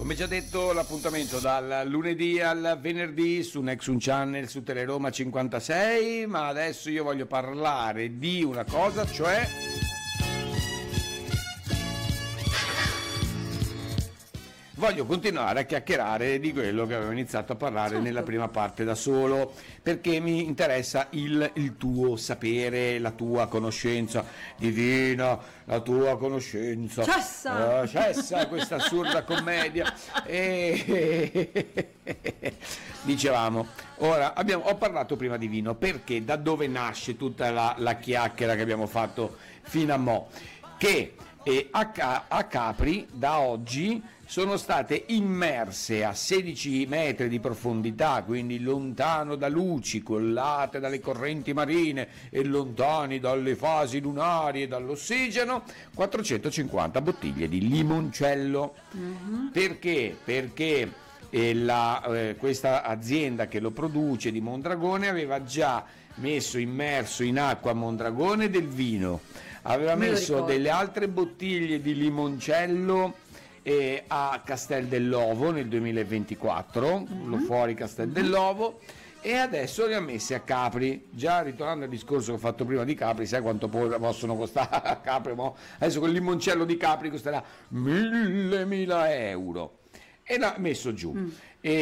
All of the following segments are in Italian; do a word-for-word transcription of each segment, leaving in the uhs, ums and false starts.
Come già detto, l'appuntamento dal lunedì al venerdì su Nexun Channel, su Teleroma cinquantasei, ma adesso io voglio parlare di una cosa, cioè voglio continuare a chiacchierare di quello che avevo iniziato a parlare certo. nella prima parte da solo, perché mi interessa il, il tuo sapere, la tua conoscenza divina, la tua conoscenza. Cessa! Uh, cessa questa assurda commedia. E... Dicevamo, ora abbiamo, ho parlato prima di vino, perché da dove nasce tutta la, la chiacchiera che abbiamo fatto fino a mo'? Che eh, a, a Capri da oggi sono state immerse a sedici metri di profondità, quindi lontano da luci, collate dalle correnti marine e lontani dalle fasi lunari e dall'ossigeno, quattrocentocinquanta bottiglie di limoncello. Mm-hmm. Perché? Perché eh, la, eh, questa azienda che lo produce di Mondragone aveva già messo immerso in acqua Mondragone del vino, aveva messo delle altre bottiglie di limoncello E a Castel dell'Ovo nel duemilaventiquattro, uh-huh. lo fuori Castel uh-huh. dell'Ovo, e adesso li ha messi a Capri. Già ritornando al discorso che ho fatto prima di Capri, sai quanto possono costare a Capri? Mo? Adesso quel limoncello di Capri costerà mille mila euro e l'ha messo giù. Mm.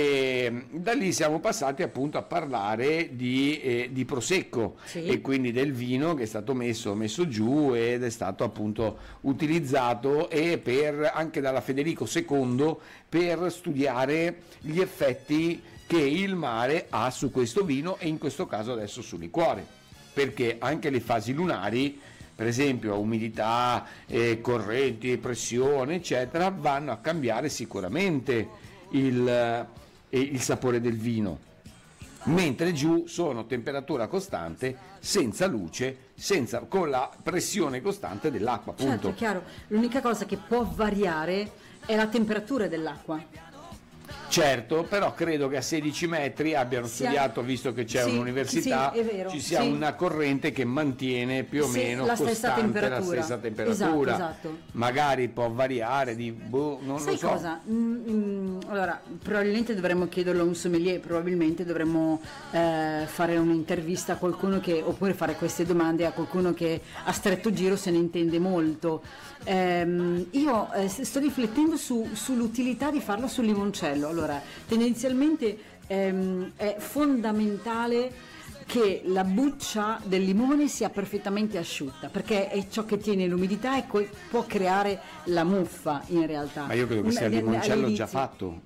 E da lì siamo passati appunto a parlare di, eh, di Prosecco, sì. e quindi del vino che è stato messo, messo giù ed è stato appunto utilizzato e per, anche dalla Federico secondo per studiare gli effetti che il mare ha su questo vino e in questo caso adesso sul liquore, perché anche le fasi lunari, per esempio umidità, eh, correnti, pressione eccetera, vanno a cambiare sicuramente il, eh, il sapore del vino, mentre giù sono temperatura costante, senza luce, senza, con la pressione costante dell'acqua, appunto. Certo, è chiaro, l'unica cosa che può variare è la temperatura dell'acqua. Certo, però credo che a sedici metri abbiano sia, studiato, visto che c'è sì, un'università, sì, è vero, ci sia sì. una corrente che mantiene più o sì, meno la costante stessa temperatura. la stessa temperatura. Esatto, esatto. Magari può variare di boh, non Sai lo so. cosa? Mm, allora, probabilmente dovremmo chiederlo a un sommelier, probabilmente dovremmo eh, fare un'intervista a qualcuno che, oppure fare queste domande a qualcuno che a stretto giro se ne intende molto. Eh, io eh, sto riflettendo su, sull'utilità di farlo sul limoncello. Allora, tendenzialmente ehm, è fondamentale che la buccia del limone sia perfettamente asciutta, perché è ciò che tiene l'umidità e co- può creare la muffa in realtà. Ma io credo che sia il limoncello già fatto.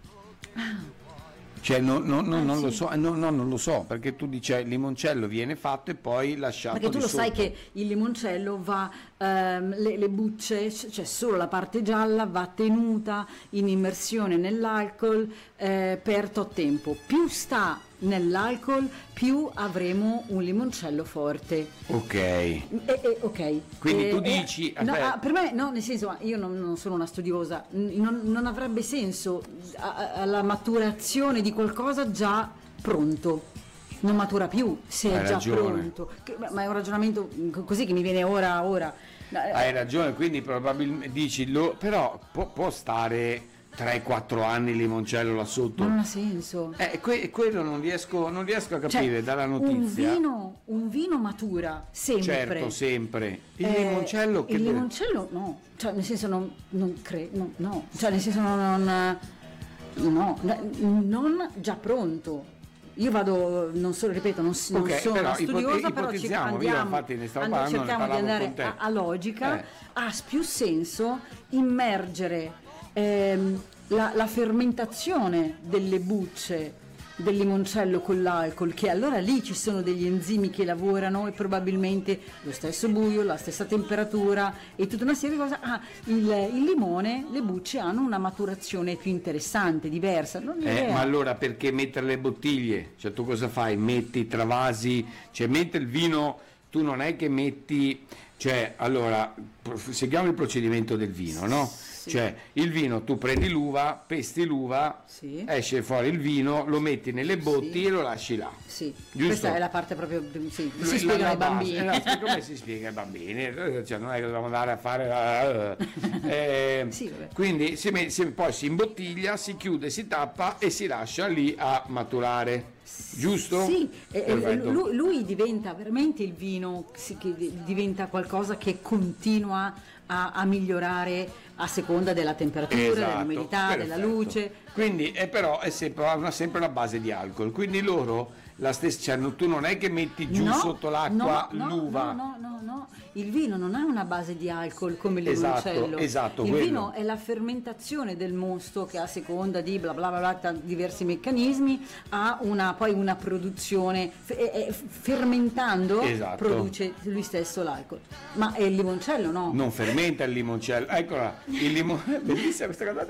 Ah. Cioè no, no, no, ah, non sì. lo so, no, no, non lo so, perché tu dici il limoncello viene fatto e poi lasciato. Perché tu di lo sotto. sai che il limoncello va, ehm, le, le bucce, cioè solo la parte gialla va tenuta in immersione nell'alcol eh, per tot tempo. Più sta nell'alcol, più avremo un limoncello forte. Ok. E, e, ok. Quindi e, tu dici. Eh, no, ah, per me, no, nel senso, io non, non sono una studiosa, non, non avrebbe senso alla maturazione di qualcosa già pronto. Non matura più se Hai è già ragione. pronto. Che, ma è un ragionamento così che mi viene ora ora. Hai ragione, quindi probabilmente dici, lo, però può, può stare tre quattro anni il limoncello là sotto. Non ha senso. Eh, que- quello non riesco, non riesco a capire, cioè, dalla notizia. Un vino, un vino matura sempre. Certo, sempre. Il eh, limoncello che il deve... limoncello no, cioè nel senso non, non credo, no, no, cioè nel senso non, non, no, non già pronto. Io vado, non solo, ripeto, non, non okay, sono però, una studiosa, però ci andiamo, andiamo, io infatti ne stavo and- parlando, cerchiamo ne di andare a, a logica, eh. ha più senso immergere ehm, la, la fermentazione delle bucce del limoncello con l'alcol, che allora lì ci sono degli enzimi che lavorano e probabilmente lo stesso buio, la stessa temperatura e tutta una serie di cose. Ah, il, il limone, le bucce hanno una maturazione più interessante, diversa. Non eh, ma allora perché mettere le bottiglie? Cioè tu cosa fai? Metti, travasi, cioè mentre il vino tu non è che metti, cioè allora seguiamo il procedimento del vino, no? Sì. Cioè il vino, tu prendi l'uva, pesti l'uva, Sì. esce fuori il vino, lo metti nelle botti Sì. e lo lasci là. Sì, Giusto? questa è la parte proprio, sì, La- si spiega la ai base. bambini. Esatto, come si spiega ai bambini? Cioè, non è che dobbiamo andare a fare la- eh, Sì, vabbè. quindi si met- si- poi si imbottiglia, si chiude, si tappa e si lascia lì a maturare, giusto? Sì, e- e Perfetto. lui, lui diventa veramente il vino, sì, che diventa qualcosa che continua a, a migliorare a seconda della temperatura, Esatto, dell'umidità, della perfetto. luce. Quindi è però è sempre, ha una, sempre una base di alcol, quindi loro la stessa, cioè, no- tu non è che metti giù No, sotto l'acqua no, no, l'uva. No, no, no, no, il vino non ha una base di alcol come il Esatto, limoncello. esatto, il quello. vino è la fermentazione del mosto che a seconda di bla bla bla, bla tan- diversi meccanismi ha una, poi una produzione, fe- e- e fermentando Esatto. produce lui stesso l'alcol. Ma è il limoncello no? Non fermenta il limoncello, eccola, il limon... bellissima questa cosa.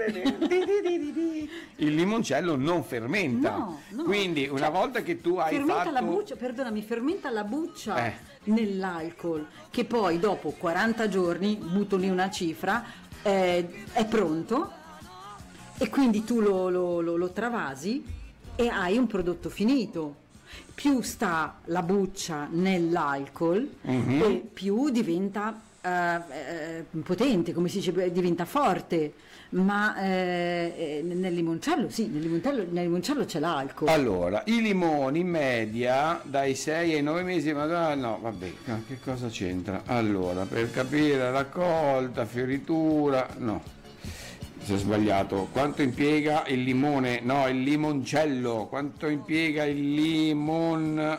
Il limoncello non fermenta, No, no. quindi una Cioè, volta che tu hai fermenta fatto la buccia, perdonami, fermenta la buccia Eh. nell'alcol, che poi dopo quaranta giorni, butto lì una cifra, eh, è pronto e quindi tu lo, lo- lo- lo travasi e hai un prodotto finito. Più sta la buccia nell'alcol, Mhm. e più diventa eh, eh, potente, come si dice, beh, diventa forte. Ma eh, eh, nel limoncello, sì, nel limoncello, nel limoncello c'è l'alcol. Allora, i limoni in media dai sei ai nove mesi, ma no, vabbè, no, che cosa c'entra? Allora, per capire raccolta, fioritura, no, si è sbagliato. Quanto impiega il limone? No, il limoncello. Quanto impiega il limon?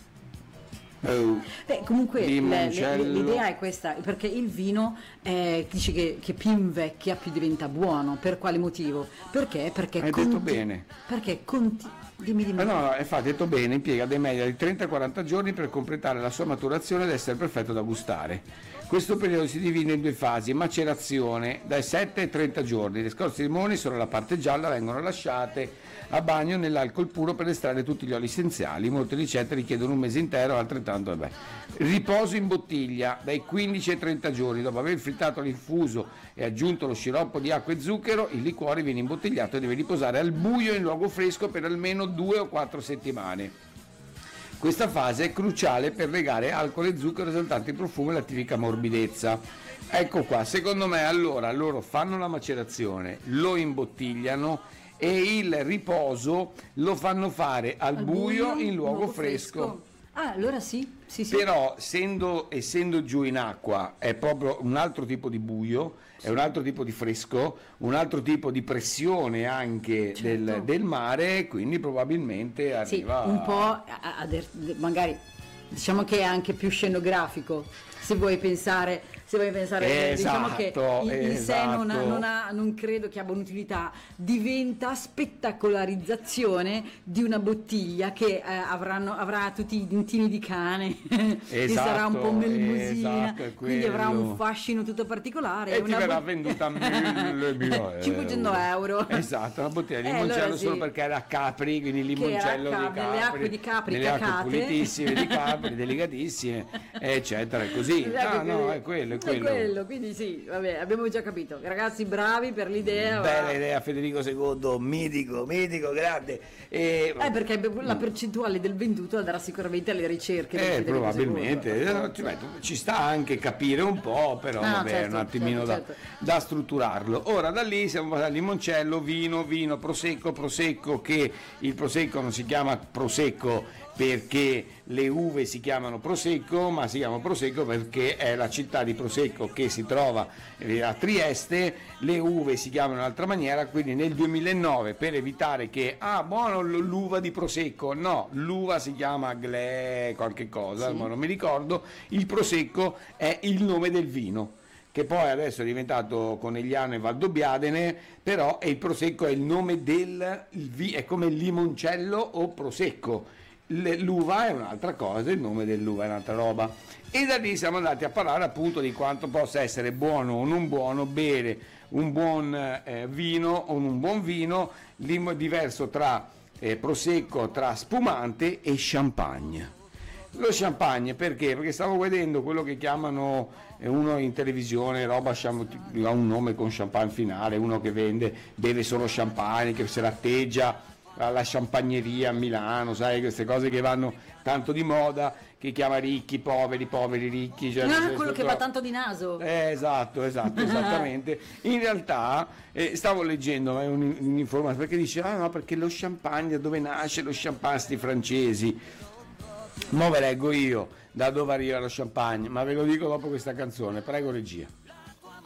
Oh. Beh, comunque le- le- Limoncello. l'idea è questa, perché il vino eh, dice che, che più invecchia più diventa buono. Per quale motivo? Perché? Perché Hai detto bene. Perché conti... Dimmi, dimmi. Eh no, no, infatti detto bene, impiega dei media di trenta a quaranta giorni per completare la sua maturazione ed essere perfetto da gustare. Questo periodo si divide in due fasi: macerazione dai sette ai trenta giorni. Le scorze di limone sono la parte gialla, vengono lasciate a bagno nell'alcol puro per estrarre tutti gli oli essenziali. Molte ricette richiedono un mese intero, altrettanto vabbè. Riposo in bottiglia dai quindici ai trenta giorni. Dopo aver frittato l'infuso e aggiunto lo sciroppo di acqua e zucchero, il liquore viene imbottigliato e deve riposare al buio in luogo fresco per almeno due o quattro settimane. Questa fase è cruciale per legare alcol e zucchero esaltanti il profumo e la tipica morbidezza. Ecco qua, secondo me allora loro fanno la macerazione, lo imbottigliano e il riposo lo fanno fare al, Al buio, in luogo fresco. Ah, allora sì, sì, sì. Però essendo, essendo giù in acqua è proprio un altro tipo di buio, è un altro tipo di fresco, un altro tipo di pressione anche Certo. del, del mare, quindi probabilmente Sì, arriva un po' a- a- a- magari diciamo che è anche più scenografico, se vuoi pensare, se vuoi pensare diciamo che Esatto, in, in sé non, ha- esatto. non, ha- non credo che abbia un'utilità, diventa spettacolarizzazione di una bottiglia che eh, avranno, avrà tutti i dentini di cane, che sarà un po' Esatto, melmosina, esatto, è quindi avrà un quello. fascino tutto particolare. E ti una verrà bot- venduta a mille mila cinquecento euro. Esatto, una bottiglia di Eh, limoncello allora sì. solo perché era a Capri, quindi il Che era a limoncello Capri, di nelle Capri, acque di Capri nelle acque cacate. pulitissime di Capri, delicatissime, eccetera, e così. Esatto, No, no, quindi- è quello, è È quello. quello, quindi sì, vabbè, abbiamo già capito. Ragazzi, bravi per l'idea. Bella va. idea, Federico secondo, mitico, mitico, grande. E, Eh, perché la percentuale del venduto andrà sicuramente alle ricerche. del Eh, Federico probabilmente. secondo. Eh, ci, metto- ci sta anche capire un po', però Ah, vabbè, certo, un attimino certo, da, certo. da strutturarlo. Ora da lì siamo passati al limoncello, vino, vino, prosecco, prosecco, che il prosecco non si chiama prosecco perché le uve si chiamano Prosecco, ma si chiama Prosecco perché è la città di Prosecco che si trova a Trieste. Le uve si chiamano in un'altra maniera, quindi nel duemilanove, per evitare che ah buono l- l'uva di Prosecco, no, l'uva si chiama Gle qualche cosa, Sì. ma non mi ricordo, il Prosecco è il nome del vino, che poi adesso è diventato Conegliano e Valdobbiadene, però è il Prosecco è il nome del il vi- è come il limoncello o Prosecco. Le- L'uva è un'altra cosa, il nome dell'uva è un'altra roba. E da lì siamo andati a parlare appunto di quanto possa essere buono o non buono bere un buon eh, vino o un buon vino, lim- diverso tra eh, prosecco, tra spumante e champagne. Lo champagne perché? Perché stavo vedendo quello che chiamano eh, uno in televisione, roba cham- ha un nome con champagne finale, uno che vende, beve solo champagne, che se l'atteggia alla champagneria a Milano, sai, queste cose che vanno tanto di moda, che chiama ricchi, poveri, poveri, ricchi. Cioè, Ah, quello che va tanto di naso. Eh, esatto, esatto, esattamente. In realtà eh, stavo leggendo eh, un- un'informazione perché dice, ah no, perché lo champagne, da dove nasce lo champagne, sti francesi. Mo ve leggo io da dove arriva lo champagne, ma ve lo dico dopo questa canzone, prego regia.